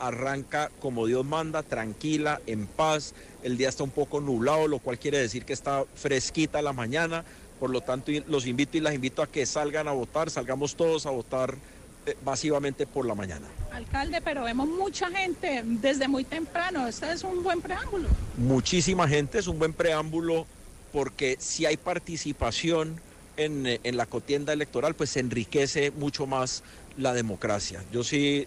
arranca como Dios manda, tranquila, en paz. El día está un poco nublado, lo cual quiere decir que está fresquita la mañana. Por lo tanto, los invito y las invito a que salgan a votar, salgamos todos a votar masivamente por la mañana. Alcalde, pero vemos mucha gente desde muy temprano. Este es un buen preámbulo. Muchísima gente, es un buen preámbulo porque si hay participación en la contienda electoral, pues se enriquece mucho más la democracia. Yo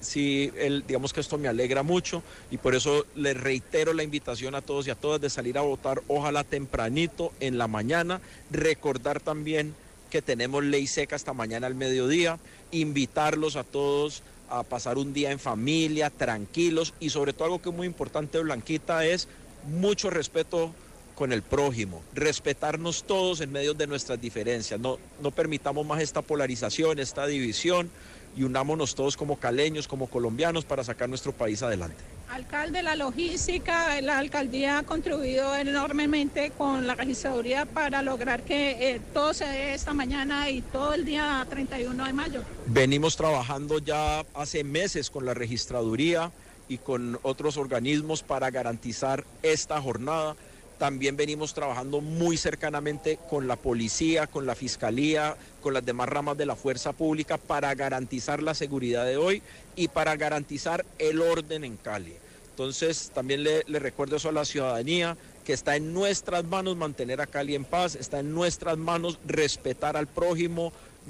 digamos que esto me alegra mucho y por eso les reitero la invitación a todos y a todas de salir a votar, ojalá tempranito en la mañana, recordar también que tenemos ley seca hasta mañana al mediodía, invitarlos a todos a pasar un día en familia, tranquilos y sobre todo algo que es muy importante, Blanquita, es mucho respeto con el prójimo, respetarnos todos en medio de nuestras diferencias, no permitamos más esta polarización, esta división y unámonos todos como caleños, como colombianos para sacar nuestro país adelante. Alcalde, la logística, la alcaldía ha contribuido enormemente con la registraduría para lograr que todo se dé esta mañana y todo el día 31 de mayo. Venimos trabajando ya hace meses con la registraduría y con otros organismos para garantizar esta jornada. También venimos trabajando muy cercanamente con la policía, con la fiscalía, con las demás ramas de la fuerza pública para garantizar la seguridad de hoy y para garantizar el orden en Cali. Entonces también le recuerdo eso a la ciudadanía, que está en nuestras manos mantener a Cali en paz, está en nuestras manos respetar al prójimo,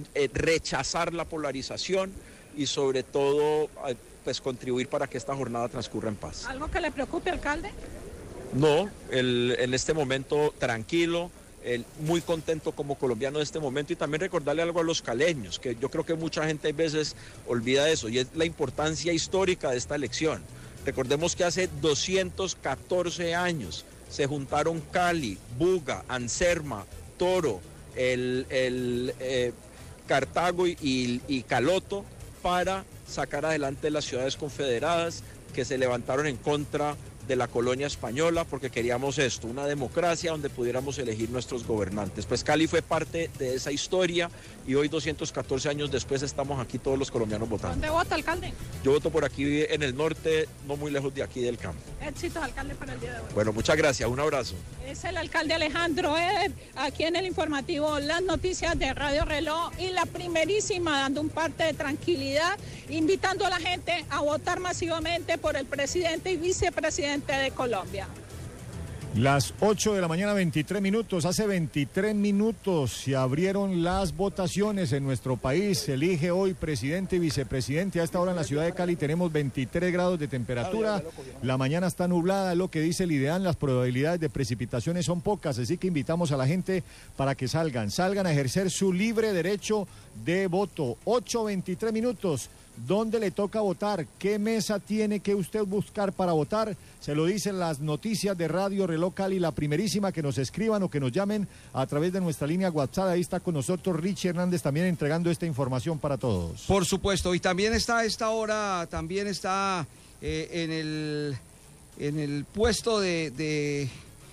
rechazar la polarización y sobre todo pues contribuir para que esta jornada transcurra en paz. ¿Algo que le preocupe, alcalde? No, en este momento tranquilo, muy contento como colombiano de este momento y también recordarle algo a los caleños, que yo creo que mucha gente a veces olvida eso y es la importancia histórica de esta elección. Recordemos que hace 214 años se juntaron Cali, Buga, Anserma, Toro, Cartago y Caloto para sacar adelante las ciudades confederadas que se levantaron en contra de la colonia española porque queríamos esto, una democracia donde pudiéramos elegir nuestros gobernantes. Pues Cali fue parte de esa historia y hoy 214 años después estamos aquí todos los colombianos votando. ¿Dónde vota, alcalde? Yo voto por aquí en el norte, no muy lejos de aquí del campo. Éxitos, alcalde, para el día de hoy. Bueno, muchas gracias, un abrazo. Es el alcalde Alejandro Eder, aquí en el informativo Las Noticias de Radio Reloj y la primerísima dando un parte de tranquilidad, invitando a la gente a votar masivamente por el presidente y vicepresidente de Colombia. Las 8 de la mañana, 23 minutos. Hace 23 minutos se abrieron las votaciones en nuestro país. Se elige hoy presidente y vicepresidente. A esta hora en la ciudad de Cali tenemos 23 grados de temperatura. La mañana está nublada, es lo que dice el IDEAN. Las probabilidades de precipitaciones son pocas, así que invitamos a la gente para que salgan a ejercer su libre derecho de voto. 8:23 minutos. ¿Dónde le toca votar? ¿Qué mesa tiene que usted buscar para votar? Se lo dicen las noticias de Radio Reloj Cali, la primerísima, que nos escriban o que nos llamen a través de nuestra línea WhatsApp. Ahí está con nosotros Richie Hernández también entregando esta información para todos. Por supuesto, y también está a esta hora, también está en el puesto de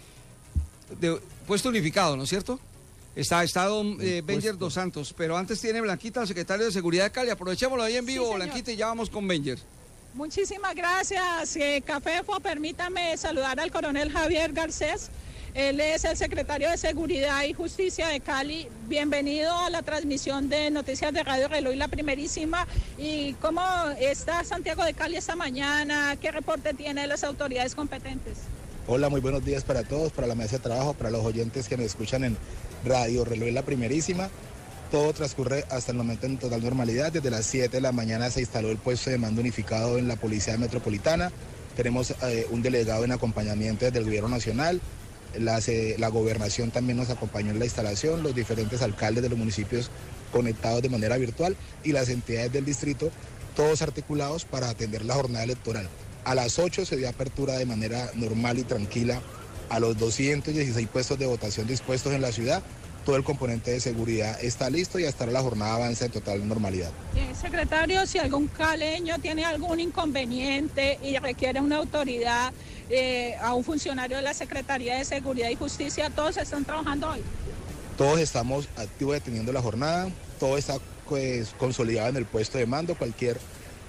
puesto unificado, ¿no es cierto? Está don Benjer Dos Santos, pero antes tiene Blanquita, el secretario de Seguridad de Cali. Aprovechémoslo ahí en vivo, sí, Blanquita, y ya vamos con Benjer. Muchísimas gracias, Cafefo. Permítame saludar al coronel Javier Garcés. Él es el secretario de Seguridad y Justicia de Cali. Bienvenido a la transmisión de Noticias de Radio Reloj y la primerísima. ¿Y cómo está Santiago de Cali esta mañana? ¿Qué reporte tiene de las autoridades competentes? Hola, muy buenos días para todos, para la mesa de trabajo, para los oyentes que nos escuchan en Radio Reloj y la primerísima. Todo transcurre hasta el momento en total normalidad. Desde las 7 de la mañana se instaló el puesto de mando unificado en la Policía Metropolitana. Tenemos un delegado en acompañamiento desde el Gobierno Nacional. La gobernación también nos acompañó en la instalación, los diferentes alcaldes de los municipios conectados de manera virtual y las entidades del distrito, todos articulados para atender la jornada electoral. A las 8 se dio apertura de manera normal y tranquila a los 216 puestos de votación dispuestos en la ciudad. Todo el componente de seguridad está listo y hasta ahora la jornada avanza en total normalidad. Secretario, si algún caleño tiene algún inconveniente y requiere una autoridad, a un funcionario de la Secretaría de Seguridad y Justicia, ¿todos están trabajando hoy? Todos estamos activos deteniendo la jornada, todo está consolidado en el puesto de mando. Cualquier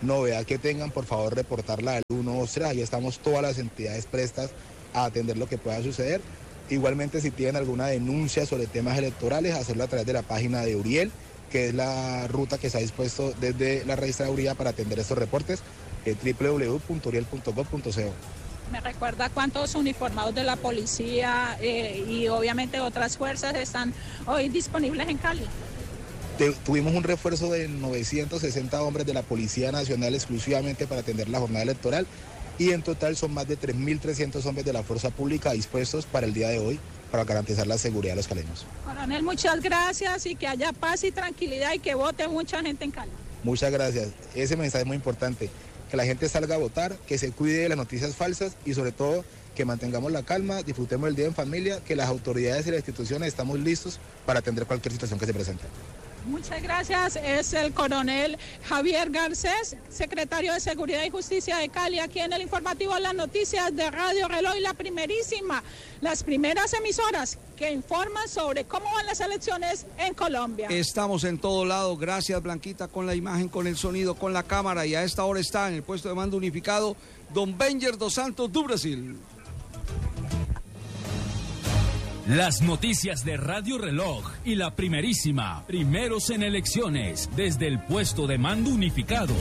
novedad que tengan, por favor reportarla al 123, ahí estamos todas las entidades prestas a atender lo que pueda suceder. Igualmente, si tienen alguna denuncia sobre temas electorales, hacerlo a través de la página de Uriel, que es la ruta que se ha dispuesto desde la registraduría para atender estos reportes, www.uriel.gov.co. ¿Me recuerda cuántos uniformados de la policía y obviamente otras fuerzas están hoy disponibles en Cali? Tuvimos un refuerzo de 960 hombres de la Policía Nacional exclusivamente para atender la jornada electoral, y en total son más de 3.300 hombres de la fuerza pública dispuestos para el día de hoy para garantizar la seguridad de los caleños. Coronel, muchas gracias y que haya paz y tranquilidad y que vote mucha gente en Cali. Muchas gracias. Ese mensaje es muy importante, que la gente salga a votar, que se cuide de las noticias falsas y sobre todo que mantengamos la calma, disfrutemos el día en familia, que las autoridades y las instituciones estamos listos para atender cualquier situación que se presente. Muchas gracias. Es el coronel Javier Garcés, secretario de Seguridad y Justicia de Cali, aquí en el informativo Las Noticias de Radio Reloj, La Primerísima, las primeras emisoras que informan sobre cómo van las elecciones en Colombia. Estamos en todo lado. Gracias, Blanquita, con la imagen, con el sonido, con la cámara, y a esta hora está en el puesto de mando unificado don Benjer dos Santos do Brasil. Las noticias de Radio Reloj y La Primerísima, primeros en elecciones, desde el puesto de mando unificado.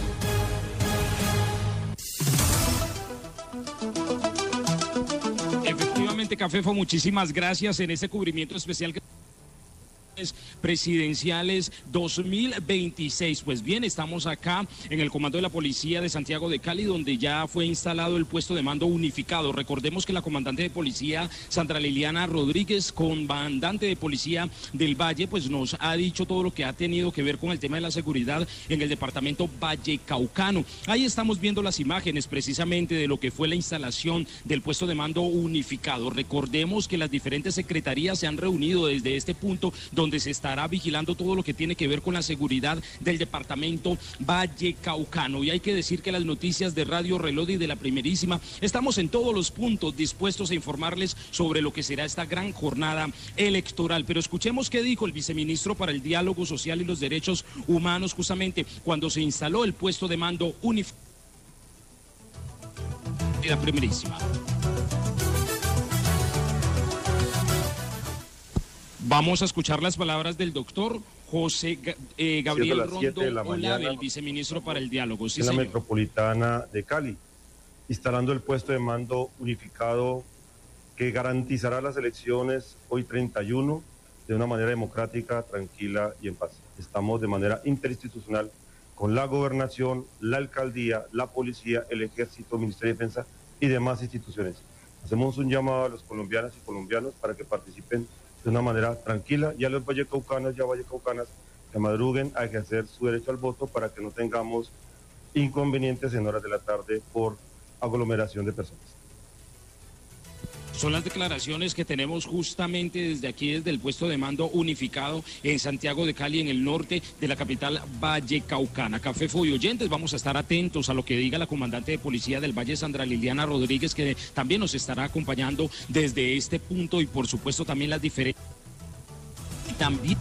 Efectivamente, Cafefo, muchísimas gracias en este cubrimiento especial que presidenciales 2026. Pues bien, estamos acá en el comando de la policía de Santiago de Cali, donde ya fue instalado el puesto de mando unificado. Recordemos que la comandante de policía Sandra Liliana Rodríguez, comandante de policía del Valle, pues nos ha dicho todo lo que ha tenido que ver con el tema de la seguridad en el departamento Vallecaucano. Ahí estamos viendo las imágenes precisamente de lo que fue la instalación del puesto de mando unificado. Recordemos que las diferentes secretarías se han reunido desde este punto donde se estará vigilando todo lo que tiene que ver con la seguridad del departamento Vallecaucano. Y hay que decir que las noticias de Radio Reloj y de La Primerísima estamos en todos los puntos dispuestos a informarles sobre lo que será esta gran jornada electoral. Pero escuchemos qué dijo el viceministro para el Diálogo Social y los Derechos Humanos justamente cuando se instaló el puesto de mando unificado de La Primerísima. Vamos a escuchar las palabras del doctor José Gabriel Rondo Olave, el viceministro para el Diálogo. Sí, en la señor. metropolitana de Cali, instalando el puesto de mando unificado que garantizará las elecciones hoy 31 de una manera democrática, tranquila y en paz. Estamos de manera interinstitucional con la gobernación, la alcaldía, la policía, el ejército, Ministerio de Defensa y demás instituciones. Hacemos un llamado a los colombianas y colombianos para que participen de una manera tranquila, y a los vallecaucanos y a vallecaucanas que madruguen a ejercer su derecho al voto para que no tengamos inconvenientes en horas de la tarde por aglomeración de personas. Son las declaraciones que tenemos justamente desde aquí, desde el puesto de mando unificado en Santiago de Cali, en el norte de la capital vallecaucana. Cafefo y oyentes, vamos a estar atentos a lo que diga la comandante de policía del Valle, Sandra Liliana Rodríguez, que también nos estará acompañando desde este punto, y por supuesto también las diferentes también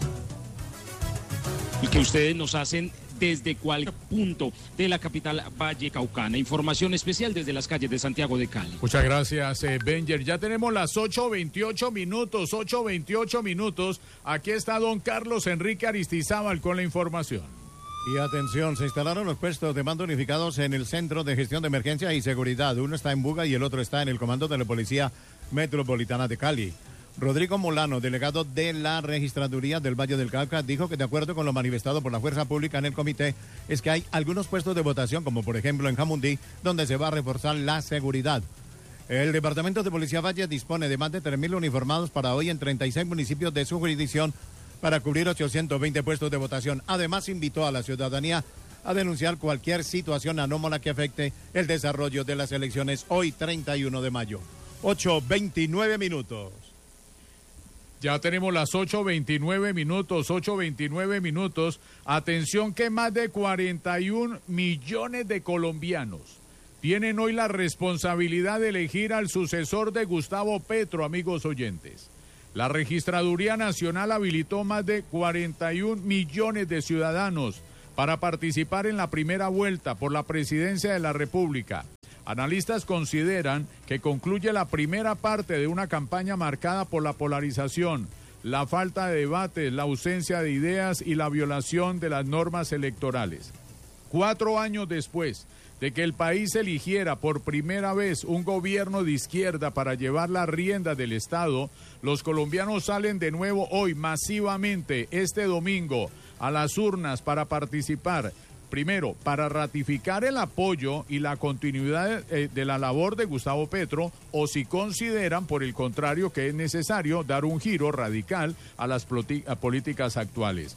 y que ustedes nos hacen desde cualquier punto de la capital vallecaucana. Información especial desde las calles de Santiago de Cali. Muchas gracias, Benjer. Ya tenemos las 8:28 minutos, 8:28 minutos. Aquí está don Carlos Enrique Aristizábal con la información. Y atención, se instalaron los puestos de mando unificados en el Centro de Gestión de Emergencia y Seguridad. Uno está en Buga y el otro está en el Comando de la Policía Metropolitana de Cali. Rodrigo Molano, delegado de la Registraduría del Valle del Cauca, dijo que de acuerdo con lo manifestado por la fuerza pública en el comité, es que hay algunos puestos de votación, como por ejemplo en Jamundí, donde se va a reforzar la seguridad. El Departamento de Policía Valle dispone de más de 3.000 uniformados para hoy en 36 municipios de su jurisdicción para cubrir 820 puestos de votación. Además, invitó a la ciudadanía a denunciar cualquier situación anómala que afecte el desarrollo de las elecciones hoy 31 de mayo. 8:29 minutos. Ya tenemos las 8:29 minutos, 8:29 minutos. Atención que más de 41 millones de colombianos tienen hoy la responsabilidad de elegir al sucesor de Gustavo Petro, amigos oyentes. La Registraduría Nacional habilitó más de 41 millones de ciudadanos para participar en la primera vuelta por la presidencia de la República. Analistas consideran que concluye la primera parte de una campaña marcada por la polarización, la falta de debate, la ausencia de ideas y la violación de las normas electorales. 4 años después de que el país eligiera por primera vez un gobierno de izquierda para llevar la rienda del Estado, los colombianos salen de nuevo hoy masivamente este domingo a las urnas para participar. Primero, para ratificar el apoyo y la continuidad de la labor de Gustavo Petro, o si consideran, por el contrario, que es necesario dar un giro radical a las políticas actuales.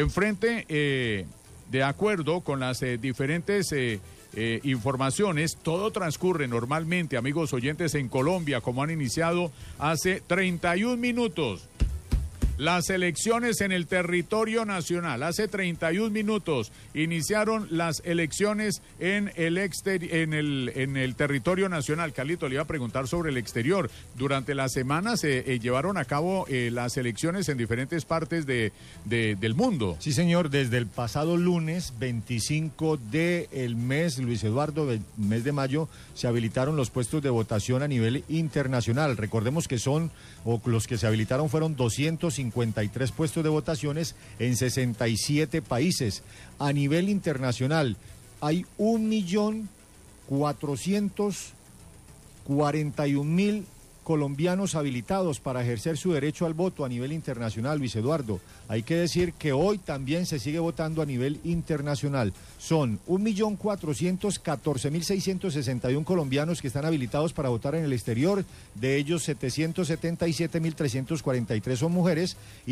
De acuerdo con las diferentes informaciones, todo transcurre normalmente, amigos oyentes, en Colombia, como han iniciado hace 31 minutos. Las elecciones en el territorio nacional. Hace 31 minutos iniciaron las elecciones en el territorio nacional. Carlito, le iba a preguntar sobre el exterior. Durante la semana se llevaron a cabo las elecciones en diferentes partes del mundo. Sí, señor. Desde el pasado lunes 25 del mes, Luis Eduardo, del mes de mayo, se habilitaron los puestos de votación a nivel internacional. Recordemos que los que se habilitaron fueron 253 puestos de votaciones en 67 países. A nivel internacional hay 1.441.000 colombianos habilitados para ejercer su derecho al voto a nivel internacional, Luis Eduardo. Hay que decir que hoy también se sigue votando a nivel internacional. Son 1.414.661 colombianos que están habilitados para votar en el exterior. De ellos, 777.343 son mujeres y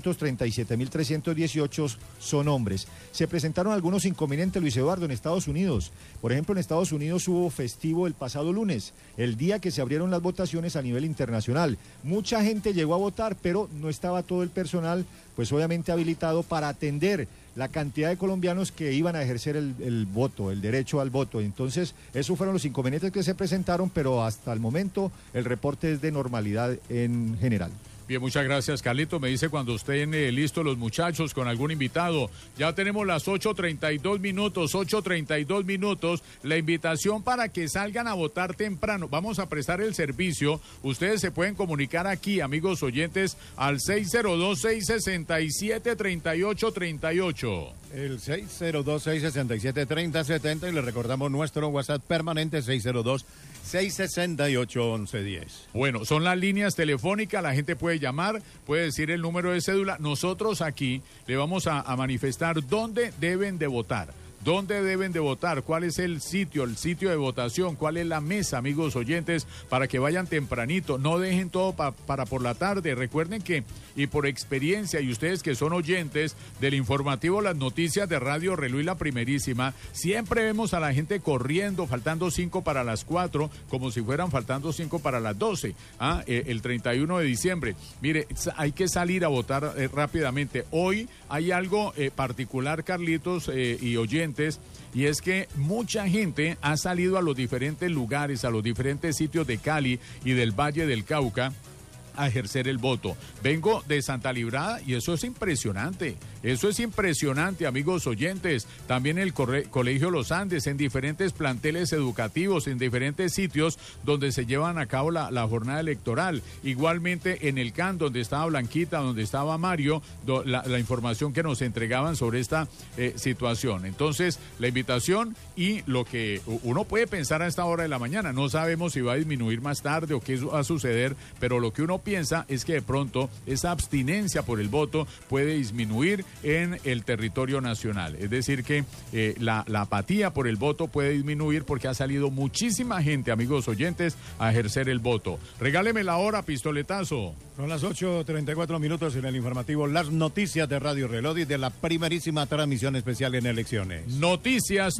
637.318 son hombres. Se presentaron algunos inconvenientes, Luis Eduardo, en Estados Unidos. Por ejemplo, en Estados Unidos hubo festivo el pasado lunes, el día que se abrieron las votaciones a nivel internacional. Mucha gente llegó a votar, pero no estaba todo el personal, pues obviamente habilitado para atender la cantidad de colombianos que iban a ejercer el voto, el derecho al voto. Entonces, esos fueron los inconvenientes que se presentaron, pero hasta el momento el reporte es de normalidad en general. Bien, muchas gracias, Carlito. Me dice cuando estén listos los muchachos con algún invitado. Ya tenemos las 8:32 minutos. La invitación para que salgan a votar temprano. Vamos a prestar el servicio. Ustedes se pueden comunicar aquí, amigos oyentes, al 602-667-3838. El 602-667-3070 y le recordamos nuestro WhatsApp permanente 602-668-1110. Bueno, son las líneas telefónicas, la gente puede llamar, puede decir el número de cédula. Nosotros aquí le vamos a manifestar dónde deben de votar. ¿Dónde deben de votar? ¿Cuál es el sitio de votación? ¿Cuál es la mesa, amigos oyentes, para que vayan tempranito? No dejen todo para por la tarde. Recuerden que, y por experiencia, y ustedes que son oyentes del informativo Las Noticias de Radio Reloj y La Primerísima, siempre vemos a la gente corriendo, faltando 5 para las 4, como si fueran faltando 5 para las 12, el 31 de diciembre. Mire, hay que salir a votar rápidamente. Hoy hay algo particular, Carlitos, y oyentes, y es que mucha gente ha salido a los diferentes lugares, a los diferentes sitios de Cali y del Valle del Cauca a ejercer el voto. Vengo de Santa Librada y eso es impresionante. Eso es impresionante, amigos oyentes. También el Colegio Los Andes, en diferentes planteles educativos, en diferentes sitios donde se llevan a cabo la jornada electoral. Igualmente en el CAN, donde estaba Blanquita, donde estaba Mario, la información que nos entregaban sobre esta situación. Entonces, la invitación y lo que uno puede pensar a esta hora de la mañana. No sabemos si va a disminuir más tarde o qué va a suceder, pero lo que uno piensa es que de pronto esa abstinencia por el voto puede disminuir en el territorio nacional. Es decir que la apatía por el voto puede disminuir porque ha salido muchísima gente, amigos oyentes, a ejercer el voto. Regáleme la hora, pistoletazo. Son las 8:34 minutos en el informativo Las Noticias de Radio Reloj y de la primerísima transmisión especial en elecciones. Noticias.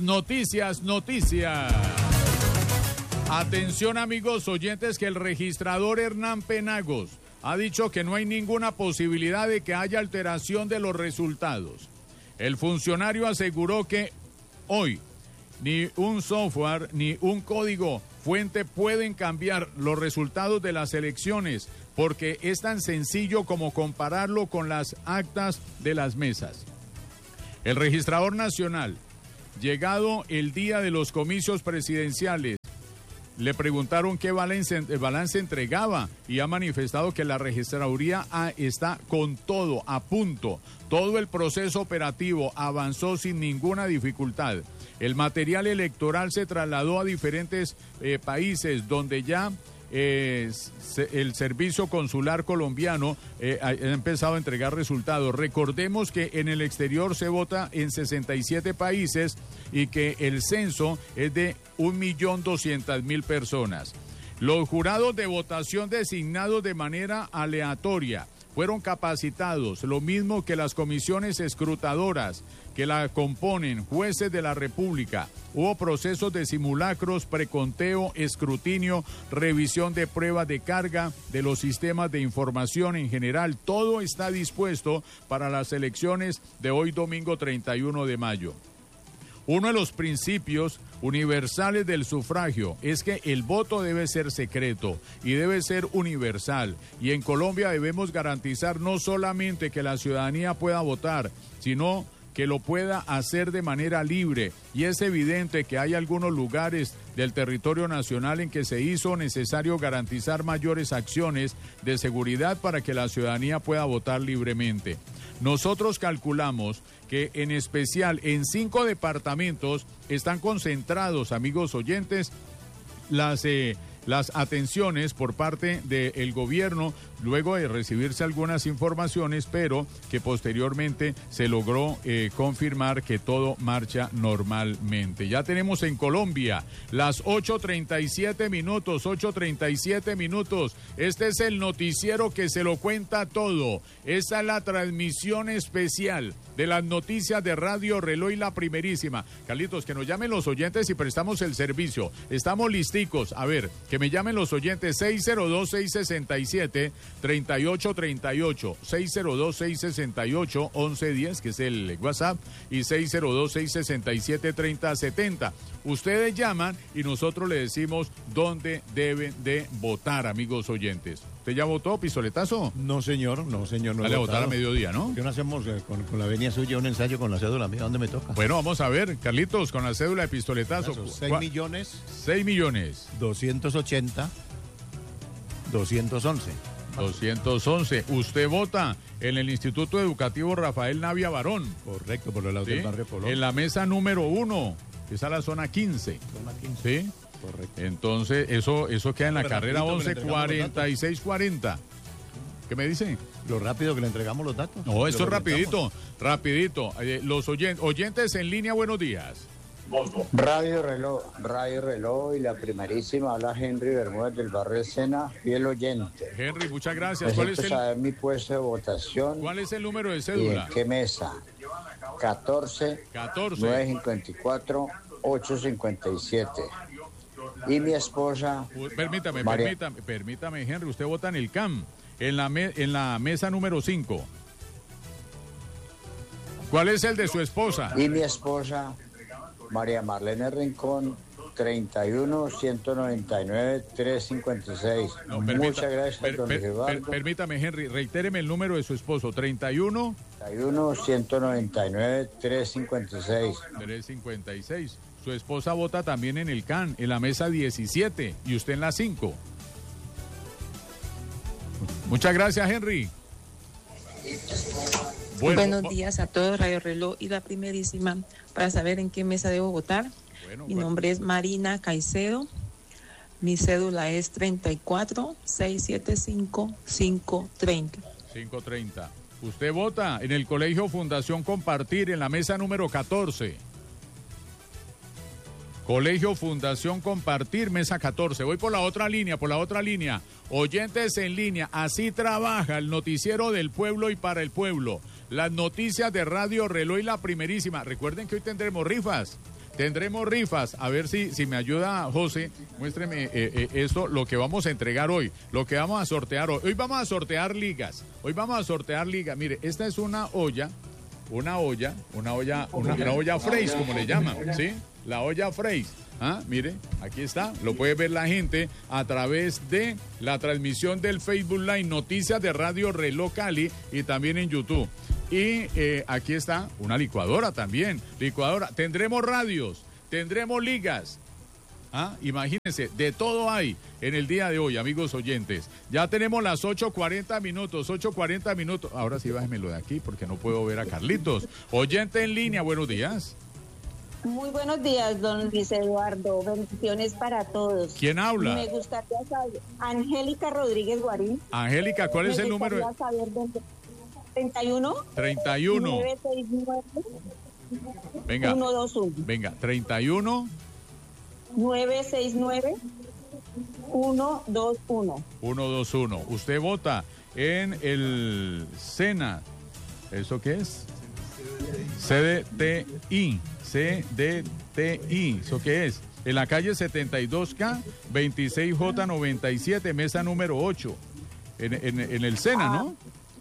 Atención, amigos oyentes, que el registrador Hernán Penagos ha dicho que no hay ninguna posibilidad de que haya alteración de los resultados. El funcionario aseguró que hoy ni un software ni un código fuente pueden cambiar los resultados de las elecciones porque es tan sencillo como compararlo con las actas de las mesas. El registrador nacional, llegado el día de los comicios presidenciales, le preguntaron qué balance entregaba y ha manifestado que la registraduría está con todo a punto. Todo el proceso operativo avanzó sin ninguna dificultad. El material electoral se trasladó a diferentes países donde ya el servicio consular colombiano ha empezado a entregar resultados. Recordemos que en el exterior se vota en 67 países y que el censo es de 1.200.000 personas. Los jurados de votación designados de manera aleatoria fueron capacitados, lo mismo que las comisiones escrutadoras que la componen, jueces de la República. Hubo procesos de simulacros, preconteo, escrutinio, revisión de pruebas de carga de los sistemas de información en general. Todo está dispuesto para las elecciones de hoy domingo 31 de mayo. Uno de los principios universales del sufragio es que el voto debe ser secreto y debe ser universal. Y en Colombia debemos garantizar no solamente que la ciudadanía pueda votar, sino que lo pueda hacer de manera libre. Y es evidente que hay algunos lugares del territorio nacional en que se hizo necesario garantizar mayores acciones de seguridad para que la ciudadanía pueda votar libremente. Nosotros calculamos que en especial en 5 departamentos están concentrados, amigos oyentes, las atenciones por parte del gobierno, luego de recibirse algunas informaciones, pero que posteriormente se logró confirmar que todo marcha normalmente. Ya tenemos en Colombia las 8:37 minutos, 8:37 minutos. Este es el noticiero que se lo cuenta todo. Esa es la transmisión especial de las noticias de Radio Reloj y La Primerísima. Carlitos, que nos llamen los oyentes y prestamos el servicio. Estamos listicos. A ver, que me llamen los oyentes 602-667-3838, 602-668-1110, que es el WhatsApp, y 602-667-3070. Ustedes llaman y nosotros le decimos dónde deben de votar, amigos oyentes. ¿Usted ya votó, pistoletazo? No, señor, no. Dale a votar a mediodía, ¿no? ¿Qué no hacemos con la venia suya un ensayo con la cédula mía? ¿Dónde me toca? Bueno, vamos a ver, Carlitos, con la cédula de pistoletazo. 6 millones. 6 millones. 280. 211. 211. Usted vota en el Instituto Educativo Rafael Navia Barón. Correcto, por el lado del barrio Colón. En la mesa número 1, esa es la zona 15. Zona 15. ¿Sí? Correcto. Entonces, eso queda en la carrera 114640. ¿Qué me dice? Lo rápido que le entregamos los datos. No, esto es rapidito. Los oyentes en línea, buenos días. Radio Reloj y La Primerísima, habla Henry Bermúdez del barrio Sena, fiel oyente. Henry, muchas gracias. Necesito saber mi puesto de votación. ¿Cuál es el número de ¿Y cédula? en qué mesa? 14 954 857. Y mi esposa... Permítame, Henry, usted vota en el CAM, en la mesa número 5. ¿Cuál es el de su esposa? Y mi esposa, María Marlene Rincón, 31-199-356. Muchas gracias, don Eduardo. Permítame, Henry, reitéreme el número de su esposo, 31-199-356. 356. Su esposa vota también en el CAN, en la mesa 17, y usted en la 5. Muchas gracias, Henry. Buenos días a todos, Radio Reloj y La Primerísima. Para saber en qué mesa debo votar, mi nombre es Marina Caicedo. Mi cédula es 34-675-530. 530. Usted vota en el Colegio Fundación Compartir, en la mesa número 14. Colegio Fundación Compartir, mesa 14. Voy por la otra línea. Oyentes en línea, así trabaja el noticiero del pueblo y para el pueblo. Las noticias de Radio Reloj y La Primerísima. Recuerden que hoy tendremos rifas. A ver si me ayuda José. Muéstreme esto, lo que vamos a entregar hoy. Lo que vamos a sortear hoy. Hoy vamos a sortear ligas. Mire, esta es una olla Freys, como le llaman, ¿sí? La olla Freys. Mire, aquí está, lo puede ver la gente a través de la transmisión del Facebook Live, Noticias de Radio Reloj Cali, y también en YouTube. Y aquí está una licuadora también. Licuadora. Tendremos radios, tendremos ligas. Imagínense, de todo hay en el día de hoy, amigos oyentes. Ya tenemos las 8:40 minutos. Ahora sí, bájemelo de aquí porque no puedo ver a Carlitos. Oyente en línea, buenos días. Muy buenos días, don Luis Eduardo. Bendiciones para todos. ¿Quién habla? Me gustaría saber, Angélica Rodríguez Guarín. Angélica, ¿cuál es el número? Me gustaría saber dónde. 31. 969. Venga. 121. Venga, 31. 969. 121. 121. Usted vota en el SENA. ¿Eso qué es? CDTI. ¿Eso qué es? En la calle 72K, 26J97, mesa número 8. En el SENA, ¿no?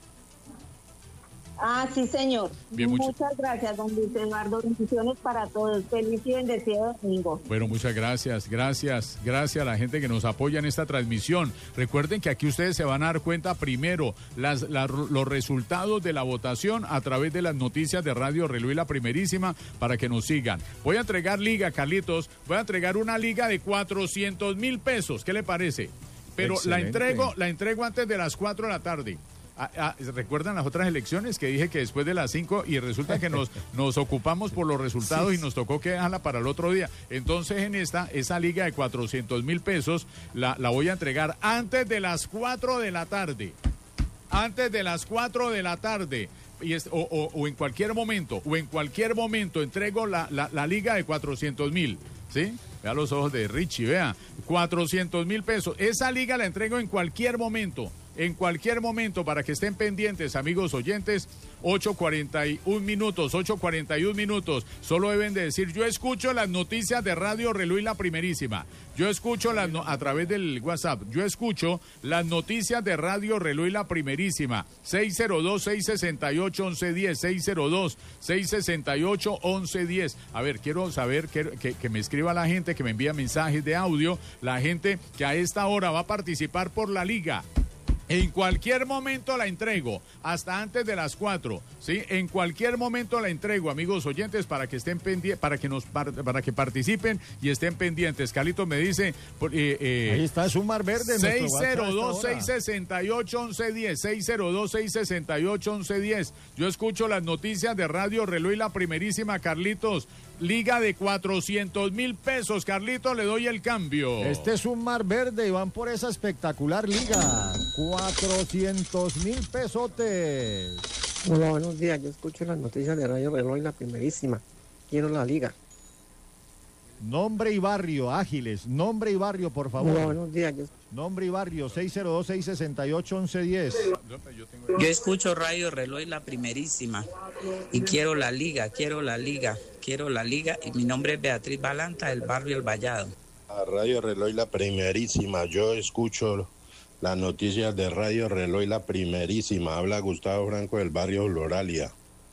Sí, señor. Bien, muchas gracias, don Luis Eduardo. Bendiciones para todos. Feliz y bendecido domingo. Bueno, muchas gracias. Gracias a la gente que nos apoya en esta transmisión. Recuerden que aquí ustedes se van a dar cuenta primero los resultados de la votación a través de las noticias de Radio Reloj y La Primerísima para que nos sigan. Voy a entregar liga, Carlitos. Voy a entregar una liga de 400,000 pesos. ¿Qué le parece? Pero excelente. la entrego antes de las 4 de la tarde. ¿Recuerdan las otras elecciones que dije que después de las 5 y resulta que nos ocupamos por los resultados y nos tocó que dejarla para el otro día? Entonces en esa liga de 400,000 pesos la voy a entregar antes de las 4 de la tarde. Antes de las 4 de la tarde. O en cualquier momento entrego la liga de 400,000, ¿sí? Vea los ojos de Richie, vea, 400,000 pesos. Esa liga la entrego en cualquier momento, para que estén pendientes, amigos oyentes. 8:41 minutos. Solo deben de decir, yo escucho las noticias de Radio Reloj y La Primerísima. Yo escucho a través del WhatsApp. Yo escucho las noticias de Radio Reloj y La Primerísima. 602-668-1110. 602-668-1110. A ver, quiero saber que me escriba la gente, que me envía mensajes de audio. La gente que a esta hora va a participar por la liga. En cualquier momento la entrego, hasta antes de las 4, ¿sí? En cualquier momento la entrego, amigos oyentes, para que estén pendientes, para que participen y estén pendientes. Carlitos me dice... ahí está Sumar Verde. 602-668-1110, 602-668-1110. Yo escucho las noticias de Radio Reloj y La Primerísima, Carlitos. Liga de 400,000 pesos, Carlitos, le doy el cambio. Este es un mar verde y van por esa espectacular liga. 400,000 pesotes. Hola, buenos días. Yo escucho las noticias de Radio Reloj y La Primerísima. Quiero la liga. Nombre y barrio, Ágiles. Nombre y barrio, por favor. Hola, buenos días. Nombre y barrio, 602-668-1110. Yo escucho Radio Reloj y La Primerísima. Y quiero la liga. Y mi nombre es Beatriz Balanta, del barrio El Vallado. A Radio Reloj y La Primerísima. Yo escucho las noticias de Radio Reloj y La Primerísima. Habla Gustavo Franco del barrio Floralia.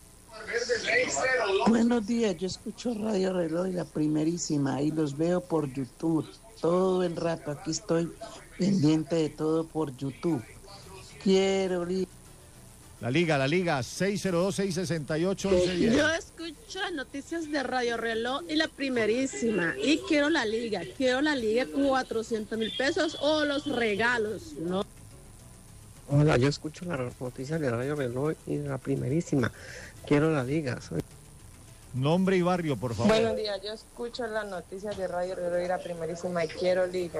Buenos días, yo escucho Radio Reloj y La Primerísima y los veo por YouTube. Todo el rato aquí estoy pendiente de todo por YouTube. Quiero La liga, 602-668-1110. Yo escucho las noticias de Radio Reloj y La Primerísima y quiero la liga, 400,000 pesos o los regalos, ¿no? Hola, yo escucho las noticias de Radio Reloj y La Primerísima. Quiero la liga. Nombre y barrio, por favor. Buenos días, yo escucho las noticias de Radio Reloj y La Primerísima y quiero liga.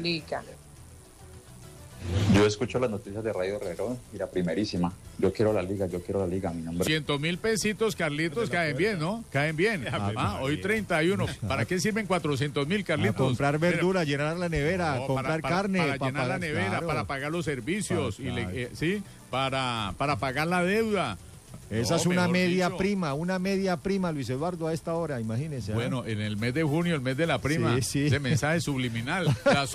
Yo escucho las noticias de Radio Reloj y La Primerísima. Yo quiero la liga, mi nombre. 100,000 pesitos, Carlitos, caen bien, ¿no? Caen bien. Hoy 31. ¿Para qué sirven 400,000, Carlitos? Para comprar verdura, llenar la nevera, comprar carne. Para llenar la nevera, claro. Para pagar los servicios, ¿sí? Para pagar la deuda. Esa es una media prima, Luis Eduardo, a esta hora, imagínese. Bueno, en el mes de junio, el mes de la prima, ese mensaje subliminal. Las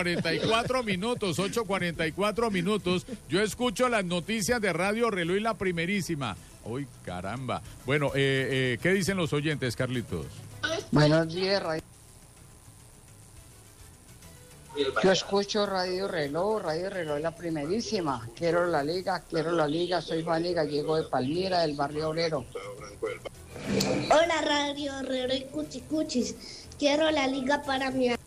8:44 minutos, yo escucho las noticias de Radio Reloj y La Primerísima. ¡Uy, caramba! Bueno, ¿qué dicen los oyentes, Carlitos? Buenos días, Radio. Yo escucho Radio Reloj es la primerísima. Quiero la liga, soy Juan y Gallego de Palmira, del barrio obrero. Hola Radio Reloj y Cuchicuchis, quiero la liga para mi